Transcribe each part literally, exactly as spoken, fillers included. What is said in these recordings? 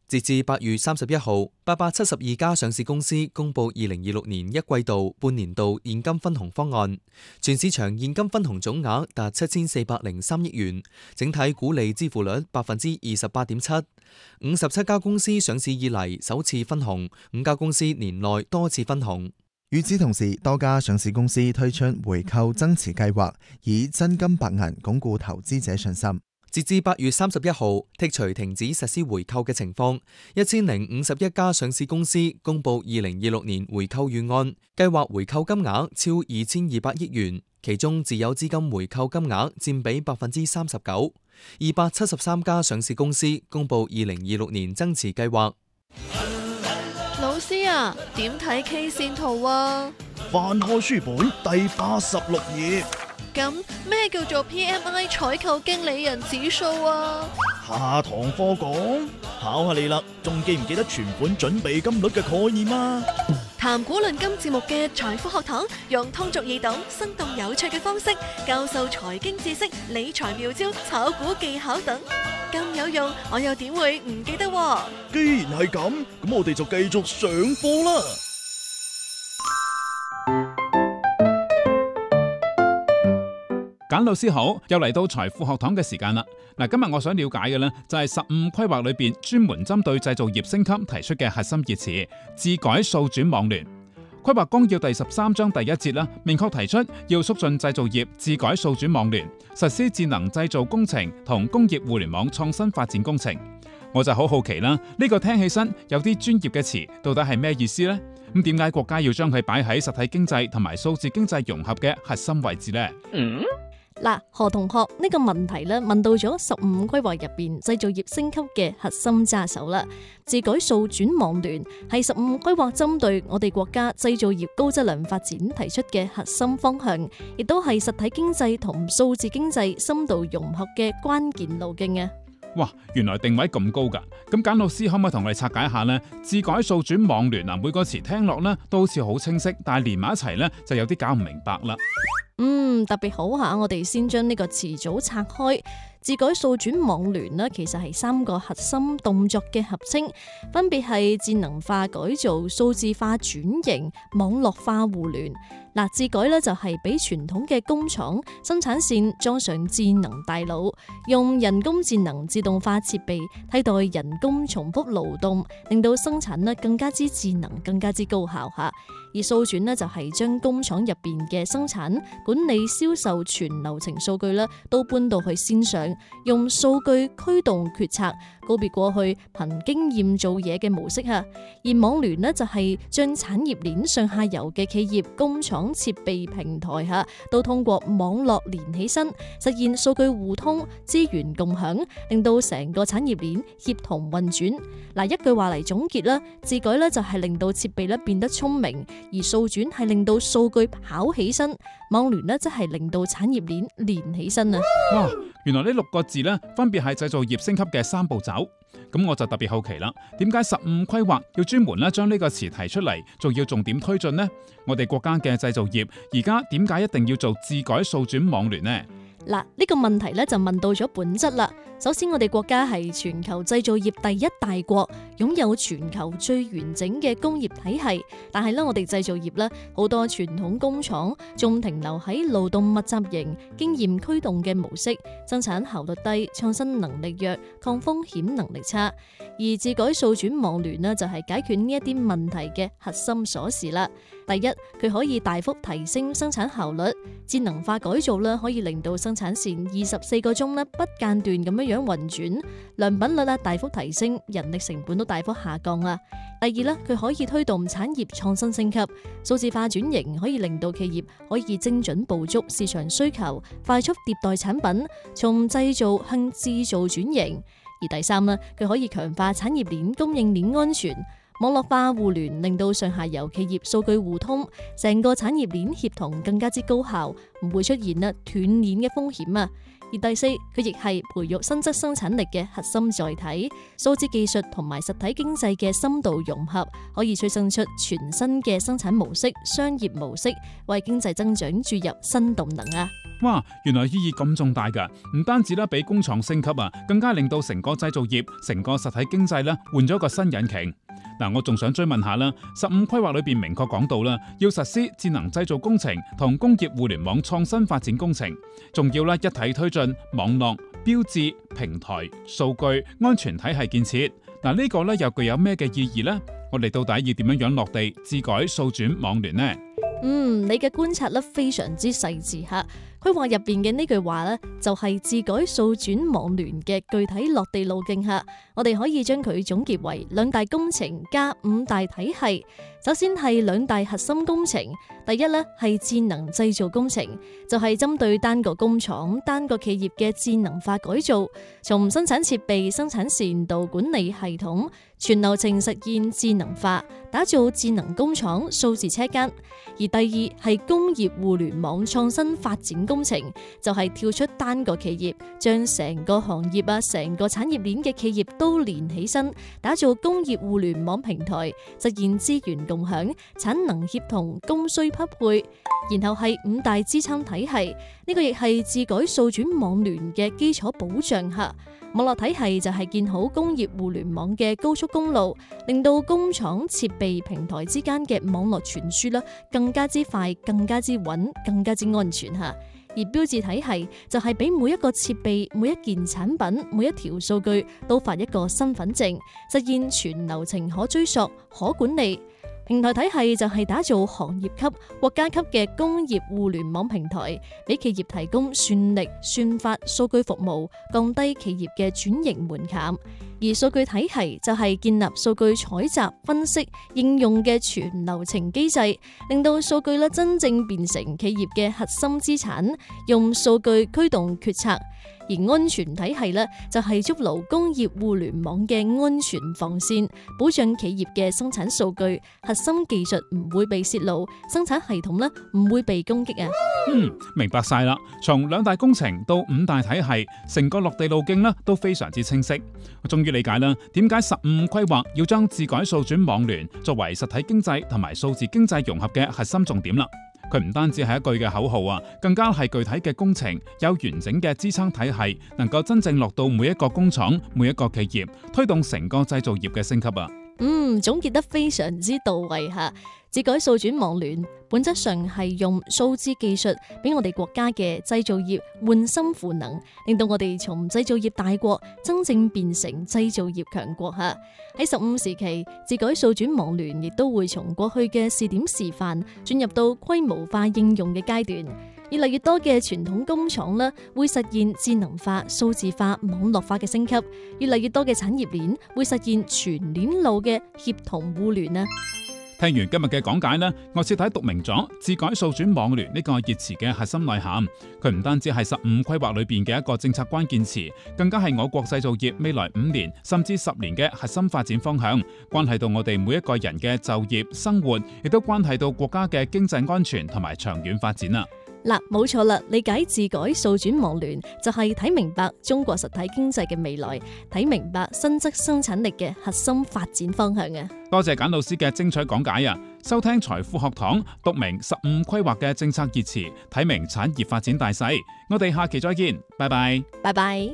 截至八月三十一號，八百七十二家上市公司公布二零二六年一季度、半年度現金分紅方案，全市場現金分紅總額達七千四百零三億元，整體股利支付率百分之二十八點七。五十七家公司上市以嚟首次分紅，五家公司年內多次分紅。 與此同時，多家上市公司推出回購增持計劃，以真金白銀鞏固投資者信心。 截至八月三十一號，剔除停止實施回購嘅情況，一千零五十一家上市公司公布二零二六年回購預案，計劃回購金額超二千二百億元，其中自有資金回購金額佔比百分之三十九。二百七十三家上市公司公布二零二六年增持計劃。 老師啊，點睇 K 線圖啊？ 翻開書本第八十六頁。 咁咩叫做 P M I 採購經理人指數啊？ 下堂課講，考下你啦，仲記唔記得存款準備金率嘅概念啊？ 談股論金節目嘅財富學堂，用通俗易懂、生動有趣嘅方式教授財經知識、理財妙招、炒股技巧等，咁有用，我又點會唔記得啊？ 既然係咁，咁我哋就繼續上課啦。 簡老師好，又嚟到財富學堂嘅時間啦。嗱，今日我想了解嘅呢，就係十五規劃裏邊專門針對製造業升級提出嘅核心熱詞智改數轉網聯。規劃綱要第十三章第一節啦，明確提出要促進製造業智改數轉網聯，實施智能製造工程同工業互聯網創新發展工程。我就好好奇啦，呢個聽起身有啲專業嘅詞，到底係咩意思呢？咁點解國家要將佢擺喺實體經濟同埋數字經濟融合嘅核心位置呢？ 嗯嗱，何同學呢個問題咧問到咗十五規劃入邊製造業升級嘅核心揸手啦。智改數轉網聯係十五規劃針對我哋國家製造業高質量發展提出嘅核心方向，亦都係實體經濟同數字經濟深度融合嘅關鍵路徑啊！ 哇，原來定位咁高噶。咁簡老師可唔可以同我哋拆解一下呢？智改數轉網聯嗱，每個詞聽落呢都好似好清晰，但係連埋一齊呢就有啲搞唔明白啦。 嗯，特別好下，我哋先將呢個詞組拆開。智改數轉網聯呢，其實係三個核心動作嘅合稱，分別係智能化改造、數字化轉型、網絡化互聯。嗱，智改呢就係俾傳統嘅工廠生產線裝上智能大腦，用人工智能自動化設備替代人工重複勞動，令到生產呢更加之智能、更加之高效吓。而數轉呢就係將工廠入邊嘅生產、管理、銷售全流程數據呢都搬到去線上，用數據驅動決策，告別過去憑經驗做嘢嘅模式吓。而網聯呢就係將產業鏈上下游嘅企業、工廠、設備平台吓，都通過網絡連起身，實現數據互通、資源共享，令到成個產業鏈協同運轉。嗱，一句話嚟總結啦，智改呢就係令到設備咧變得聰明，而數轉係令到數據跑起身，網聯呢即係令到產業鏈連起身啊！ 哇，原來呢六個字呢分別係製造業升級嘅三步走。咁我就特別好奇啦，點解十五規劃要專門咧將呢個詞提出嚟，仲要重點推進呢？我哋國家嘅製造業而家點解一定要做智改數轉網聯呢？ 嗱，呢個問題咧就問到咗本質啦。首先，我哋國家係全球製造業第一大國，擁有全球最完整嘅工業體系。但係咧，我哋製造業咧好多傳統工廠仲停留喺勞動密集型、經驗驅動嘅模式，生產效率低、創新能力弱、抗風險能力差。而智改數轉網聯呢，就係解決呢一啲問題嘅核心鎖匙啦。第一，佢可以大幅提升生產效率，智能化改造啦，可以令到生產線二十四個鐘咧不間斷咁樣樣運轉，良品率啦大幅提升，人力成本都大幅下降啦。第二咧，佢可以推動產業創新升級，數字化轉型可以令到企業可以精準捕捉市場需求，快速迭代產品，從製造向製造轉型。而第三咧，佢可以強化產業鏈供應鏈安全。網絡化互聯令到上下游企業數據互通，成個產業鏈協同更加之高效，唔會出現啦斷鏈嘅風險啊！ 而第四，佢亦係培育新質生產力嘅核心載體，數字技術同埋實體經濟嘅深度融合，可以催生出全新嘅生產模式、商業模式，為經濟增長注入新動能啊！ 哇，原來意義咁重大噶，唔單止咧俾工廠升級啊，更加令到成個製造業、成個實體經濟咧換咗一個新引擎。嗱，我仲想追問下啦，十五規劃裏邊明確講到啦，要實施智能製造工程同工業互聯網創新發展工程，仲要咧一體推進網絡、標誌、平台、數據、安全體系建設。嗱，呢個咧又具有咩嘅意義呢？我哋到底要點樣樣落地智改數轉網聯呢？ 嗯，你嘅觀察咧非常之細緻吓。規劃入邊嘅呢句話呢，就係智改數轉網聯嘅具體落地路徑下，我哋可以將佢總結為兩大工程加五大體系。首先係兩大核心工程，第一呢係智能製造工程，就係針對單個工廠、單個企業嘅智能化改造，從生產設備、生產線到管理系統，全流程實現智能化，打造智能工廠、數字車間。而第二係工業互聯網創新發展工程，就係跳出單個企業，將成個行業啊、成個產業鏈嘅企業都連起身，打造工業互聯網平台，實現資源共享、產能協同、供需匹配。然後係五大支撐體系，呢個亦係智改數轉網聯嘅基礎保障下。網絡體系就係建好工業互聯網嘅高速公路，令到工廠設備平台之間嘅網絡傳輸啦，更加之快、更加之穩、更加之安全吓。而標誌體系就係俾每一個設備、每一件產品、每一條數據都發一個身份證，實現全流程可追溯、可管理。平台體系就係打造行業級、國家級嘅工業互聯網平台，俾企業提供算力、算法、數據服務，降低企業嘅轉型門檻。而數據體系就係建立數據採集、分析、應用嘅全流程機制，令到數據咧真正變成企業嘅核心資產，用數據驅動決策。而安全體系呢，就係築牢工業互聯網嘅安全防線，保障企業嘅生產數據、核心技術唔會被泄露，生產系統呢唔會被攻擊啊。 嗯，明白晒啦。從兩大工程到五大體系，成個落地路徑呢都非常之清晰。我終於理解啦，點解十五規劃要將智改數轉網聯作為實體經濟同埋數字經濟融合嘅核心重點啦。佢唔單止係一句嘅口號啊，更加係具體嘅工程，有完整嘅支撐體系，能夠真正落到每一個工廠、每一個企業，推動成個製造業嘅升級啊！ 嗯，總結得非常之到位吓。智改數轉網聯本質上係用數字技術俾我哋國家嘅製造業換心賦能，令到我哋從製造業大國真正變成製造業強國吓。喺十五時期，智改數轉網聯亦都會從過去嘅試點示範進入到規模化應用嘅階段。越嚟越多嘅傳統工廠咧，會實現智能化、數字化、網絡化嘅升級；越嚟越多嘅產業鏈會實現全鏈路嘅協同互聯啊！ 聽完今日嘅講解呢，我徹底讀明咗智改數轉網聯呢個熱詞嘅核心內涵。佢唔單止係十五規劃裏邊嘅一個政策關鍵詞，更加係我國製造業未來五年甚至十年嘅核心發展方向，關係到我哋每一個人嘅就業、生活，亦都關係到國家嘅經濟安全同埋長遠發展啊！ 嗱，冇錯啦，理解智改數轉網聯就係睇明白中國實體經濟嘅未來，睇明白新質生產力嘅核心發展方向啊！ 多謝簡老師嘅精彩講解啊！收聽財富學堂，讀明十五規劃嘅政策熱詞，睇明產業發展大勢。我哋下期再見，拜拜， 拜拜。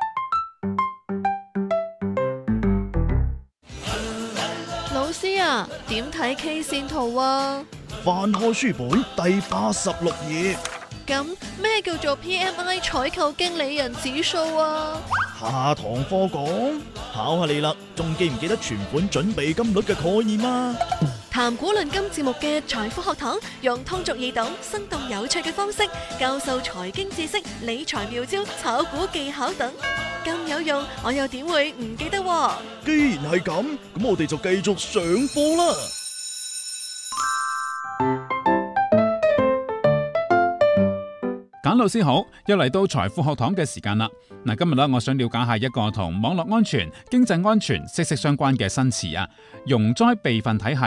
老師啊，點睇 K 線圖啊？ 翻開書本第八十六頁。 咁咩叫做 P M I 採購經理人指數啊？ 下堂課講，考下你啦，仲記唔記得存款準備金率嘅概念啊？ 談古論今節目嘅財富學堂，用通俗易懂、生動有趣嘅方式教授財經知識、理財妙招、炒股技巧等，咁有用，我又點會唔記得喎？ 既然係咁，咁我哋就繼續上課啦。 簡老師好，又嚟到財富學堂嘅時間啦。嗱，今日咧，我想了解下一個同網絡安全、經濟安全息息相關嘅新詞啊，容災備份體系。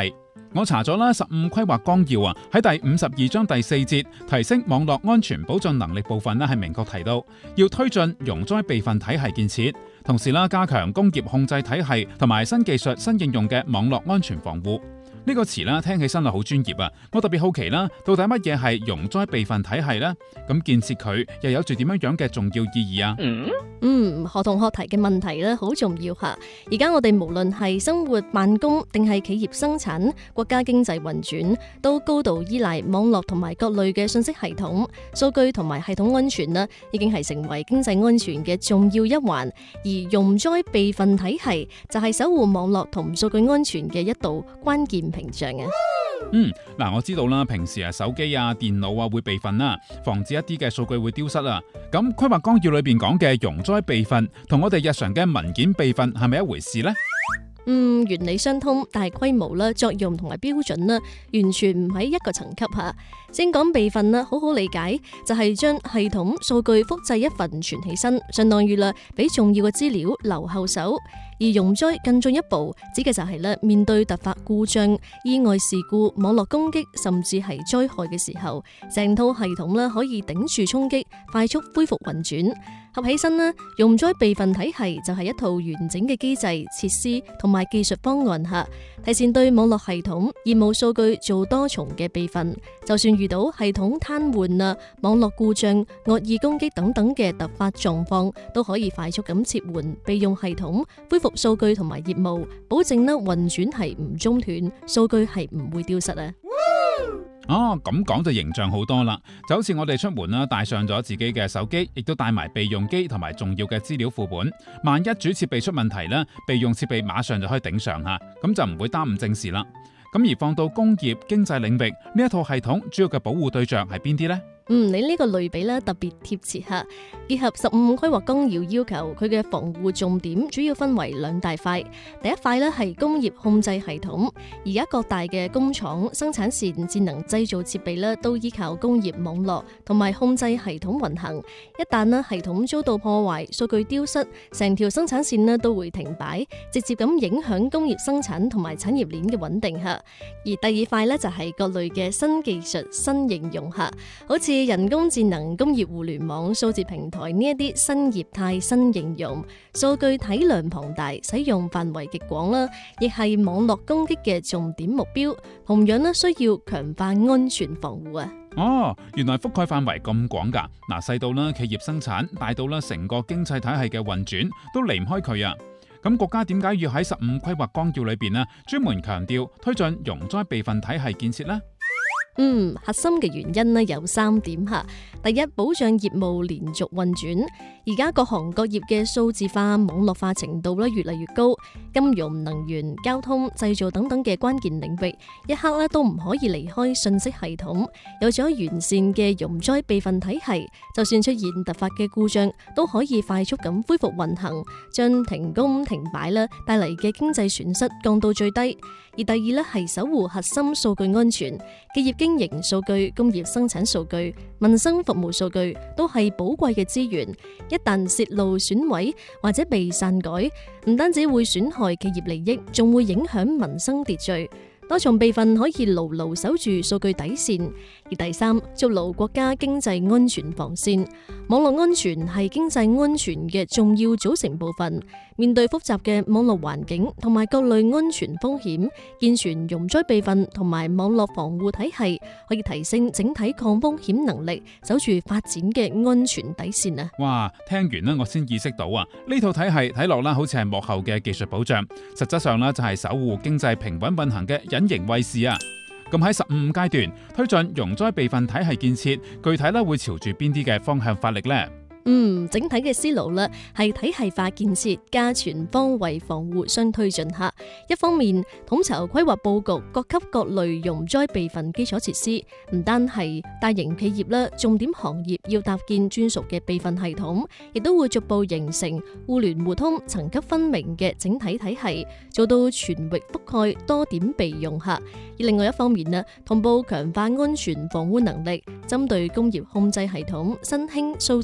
我查咗啦，十五規劃綱要啊，喺第五十二章第四節提升網絡安全保障能力部分呢，係明確提到要推進容災備份體系建設，同時啦加強工業控制體系同埋新技術新應用嘅網絡安全防護。呢個詞啦，聽起身係好專業啊！我特別好奇啦，到底乜嘢係容災備份體系呢？咁建設佢又有住點樣樣嘅重要意義啊？ 嗯，學同學提嘅問題咧好重要吓。而家我哋無論係生活辦公定係企業生產，國家經濟運轉都高度依賴網絡同埋各類嘅信息系統、數據同埋系統安全啦，已經係成為經濟安全嘅重要一環。而容災備份體系就係守護網絡同數據安全嘅一道關鍵屏障啊！ 嗯，嗱，我知道啦，平時啊手機啊、電腦啊會備份啦，防止一啲嘅數據會丟失啊。咁規劃綱要裏邊講嘅容災備份，同我哋日常嘅文件備份係咪一回事呢？ 嗯，原理相通，但係規模啦、作用同埋標準啦，完全唔喺一個層級吓。先講備份啦，好好理解就係將系統數據複製一份存起身，相當於啦俾重要嘅資料留後手。而容災更進一步，指嘅就係咧面對突發故障、意外事故、網絡攻擊，甚至係災害嘅時候，成套系統咧可以頂住衝擊，快速恢復運轉。合起身咧，容災備份體系就係一套完整嘅機制、設施同埋技術方案下，提前對網絡系統、業務數據做多重嘅備份。就算遇到系統癱瘓啊、網絡故障、惡意攻擊等等嘅突發狀況，都可以快速咁切換備用系統，恢復數據同埋業務，保證咧運轉係唔中斷，數據係唔會丟失啊！ 哦，咁講就形象好多啦，就好似我哋出門啦，帶上咗自己嘅手機，亦都帶埋備用機同埋重要嘅資料副本。萬一主設備出問題咧，備用設備馬上就可以頂上吓，咁就唔會耽誤正事啦。咁而放到工業經濟領域，呢一套系統主要嘅保護對象係邊啲呢？ 嗯，你呢個類比咧特別貼切吓，結合十五規劃綱要要求，佢嘅防護重點主要分為兩大塊。第一塊咧係工業控制系統，而家各大嘅工廠、生產線、智能製造設備咧都依靠工業網絡同埋控制系統運行。一旦咧系統遭到破壞、數據丟失，成條生產線咧都會停擺，直接咁影響工業生產同埋產業鏈嘅穩定吓。而第二塊咧就係各類嘅新技術、新應用吓，好似人工智能、工業互聯網、數字平台呢一啲新業態、新應用，數據體量龐大，使用範圍極廣啦，亦係網絡攻擊嘅重點目標。同樣咧，需要強化安全防護啊！ 哦，原來覆蓋範圍咁廣噶，嗱，細到啦企業生產，大到啦成個經濟體系嘅運轉，都離唔開佢啊！咁國家點解要喺十五規劃綱要裏邊呢，專門強調推進容災備份體系建設呢？ 嗯，核心嘅原因呢有三點吓。第一，保障業務連續運轉。而家各行各業嘅數字化、網絡化程度咧越嚟越高，金融、能源、交通、製造等等嘅關鍵領域，一刻咧都唔可以離開信息系統。有咗完善嘅容災備份體系，就算出現突發嘅故障，都可以快速咁恢復運行，將停工停擺啦帶嚟嘅經濟損失降到最低。而第二咧係守護核心數據安全，企業經營數據、工業生產數據、民生服務數據都係寶貴嘅資源，一旦泄露、損毀或者被篡改，唔單止會損害企業利益，仲會影響民生秩序。多重備份可以牢牢守住數據底線。而第三，築牢國家經濟安全防線。網絡安全係經濟安全嘅重要組成部分。面對複雜嘅網絡環境同埋各類安全風險，健全容災備份同埋網絡防護體系，可以提升整體抗風險能力，守住發展嘅安全底線啊！ 哇，聽完呢我先意識到啊，呢套體系睇落啦，好似係幕後嘅技術保障，實質上呢就係守護經濟平穩運行嘅隱形衛士啊！咁喺十五階段推進容災備份體系建設，具體咧會朝住邊啲嘅方向發力呢？ 嗯，整體嘅思路咧係體系化建設加全方位防護相推進下。一方面統籌規劃佈局各級各類容災備份基礎設施，唔單係大型企業啦，重點行業要搭建專屬嘅備份系統，亦都會逐步形成互聯互通、層級分明嘅整體體系，做到全域覆蓋、多點備用下。而另外一方面咧，同步強化安全防護能力，針對工業控制系統、新興數字應用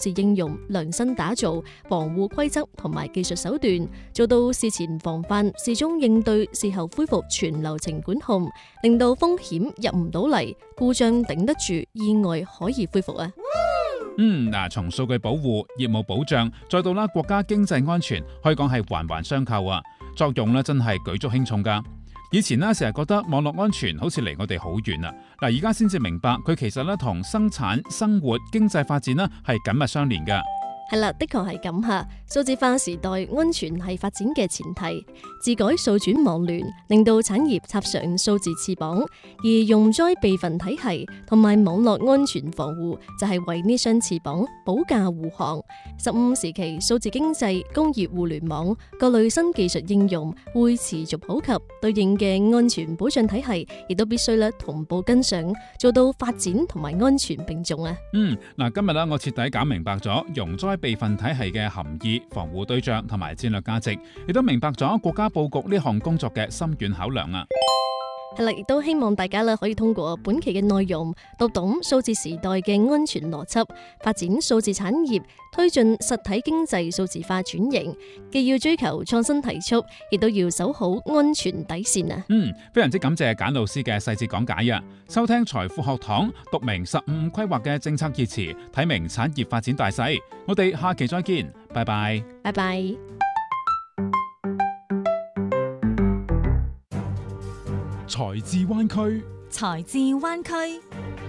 用量身打造防護規則同埋技術手段，做到事前防範、事中應對、事後恢復全流程管控，令到風險入唔到嚟，故障頂得住，意外可以恢復啊！ 嗯，嗱，從數據保護、業務保障，再到啦國家經濟安全，可以講係環環相扣啊！作用咧真係舉足輕重噶。以前呢，成日覺得網絡安全好似離我哋好遠啊，嗱，而家先至明白佢其實咧同生產、生活、經濟發展呢係緊密相連噶。 係啦，的確係咁吓。數字化時代，安全係發展嘅前提。自改數轉網聯，令到產業插上數字翅膀，而容災備份體系同埋網絡安全防護就係為呢雙翅膀保駕護航。十五時期，數字經濟、工業互聯網各類新技術應用會持續普及，對應嘅安全保障體系亦都必須咧同步跟上，做到發展同埋安全並重啊。 嗯，嗱，今日咧我徹底搞明白咗容災備份體系嘅含義、防護對象同埋戰略價值，亦都明白咗國家布局呢項工作嘅深遠考量啊！ 係啦，亦都希望大家咧可以通過本期嘅內容，讀懂數字時代嘅安全邏輯，發展數字產業，推進實體經濟數字化轉型。既要追求創新提速，亦都要守好安全底線啊！ 嗯，非常之感謝簡老師嘅細節講解啊！收聽財富學堂，讀明十五規劃嘅政策熱詞，睇明產業發展大勢。我哋下期再見，拜拜， 拜拜。 財智灣區， 財智灣區。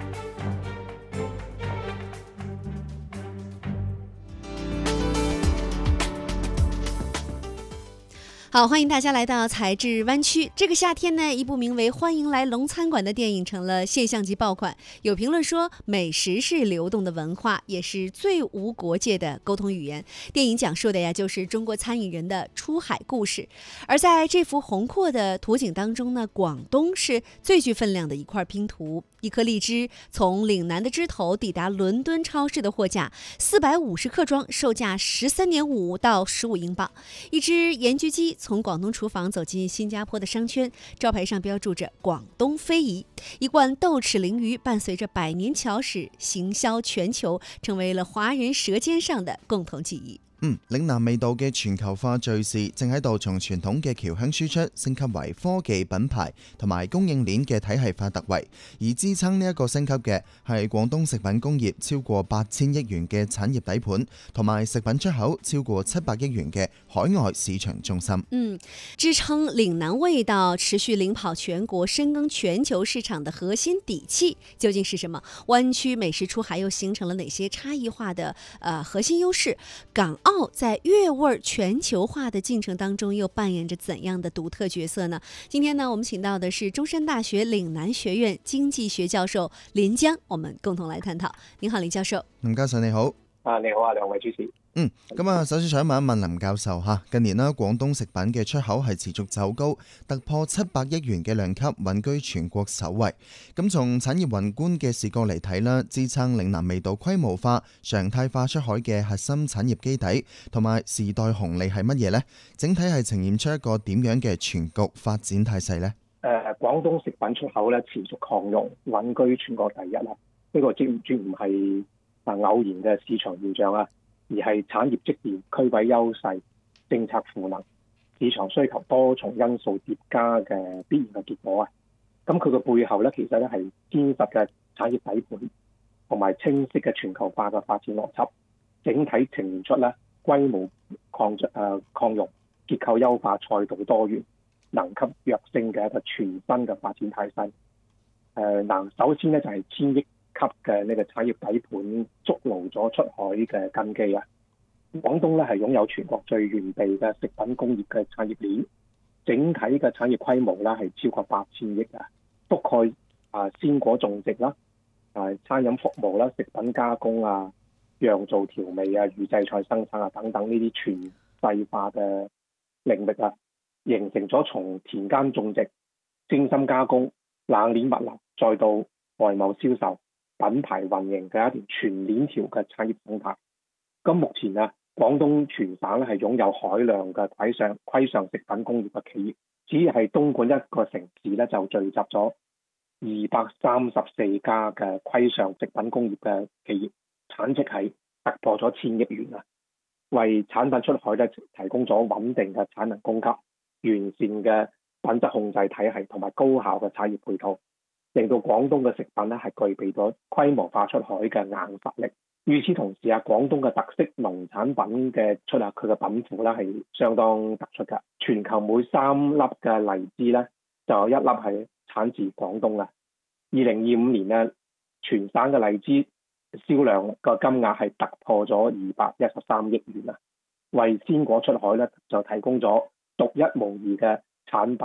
好，歡迎大家來到財智灣區。這個夏天呢，一部名為《歡迎來龍餐館》的電影成了現象級爆款。有評論說，美食是流動的文化，也是最無國界的溝通語言。電影講述的呀，就是中國餐飲人的出海故事。而在這幅宏闊的圖景當中呢，廣東是最具分量的一塊拼圖。一顆荔枝從嶺南的枝頭抵達倫敦超市的貨架，四百五十克裝，售價十三點五到十五英鎊。一隻鹽焗雞從廣東廚房走進新加坡的商圈，招牌上標注着廣東非遺。一罐豆豉鯪魚伴隨着百年橋史行銷全球，成為了華人舌尖上的共同記憶。 嗯，嶺南味道嘅全球化敘事正喺度從傳統嘅僑鄉輸出升級為科技品牌同埋供應鏈嘅體系化突圍，而支撐呢一個升級嘅係廣東食品工業超過八千億元嘅產業底盤，同埋食品出口超過七百億元嘅海外市場中心。 嗯，支撐嶺南味道持續領跑全國、深耕全球市場的核心底氣究竟是什麼？灣區美食出海又形成了哪些差異化的呃核心優勢？港澳在粵味全球化的進程當中又扮演着怎樣的獨特角色呢？今天呢，我們請到的是中山大學嶺南學院經濟學教授連江，我們共同來探討。你好，林教授。 林教授你好。 啊，你好啊，兩位主持。 嗯，咁啊，首先想問一問林教授吓，近年啦，廣東食品嘅出口係持續走高，突破七百億元嘅量級，穩居全國首位。咁從產業宏觀嘅視角嚟睇啦，支撐嶺南味道規模化、常態化出海嘅核心產業基底同埋時代紅利係乜嘢呢？整體係呈現出一個點樣嘅全局發展態勢呢？ 誒、呃，廣東食品出口咧持續擴容，穩居全國第一啦。呢、這個絕絕唔係啊偶然嘅市場現象啊，而係產業積澱、區位優勢、政策賦能、市場需求多重因素疊加嘅必然嘅結果啊！咁佢個背後咧，其實咧係堅實嘅產業底盤，同埋清晰嘅全球化嘅發展邏輯，整體呈現出咧規模擴誒、呃、擴容、結構優化、賽道多元、能級躍升嘅一個全新嘅發展態勢。誒、呃、嗱，首先咧就係、是、千億級嘅呢個產業底盤築牢咗出海嘅根基啊！廣東咧係擁有全國最完備嘅食品工業嘅產業鏈，整體嘅產業規模咧係超過八千億啊，覆蓋啊鮮果種植啦、啊餐飲服務啦、食品加工啊、釀造調味啊、預製菜生產啊等等呢啲全細化嘅領域啊，形成咗從田間種植、精心加工、冷鏈物流，再到外貿銷售、品牌運營嘅一條全鏈條嘅產業生態。咁目前啊，廣東全省咧係擁有海量嘅海上規上食品工業嘅企業，只係東莞一個城市咧就聚集咗二百三十四家嘅規上食品工業嘅企業，產值係突破咗千億元啊，為產品出海咧提供咗穩定嘅產能供給、完善嘅品質控制體系同埋高效嘅產業配套，令到廣東嘅食品咧係具備咗規模化出海嘅硬實力。與此同時啊，廣東嘅特色農產品嘅出啊，佢嘅品庫咧係相當突出㗎。全球每三粒嘅荔枝咧，就有一粒係產自廣東嘅。二零二五年咧，全省嘅荔枝銷量個金額係突破咗二百一十三億元啊，為鮮果出海咧就提供咗獨一無二嘅產品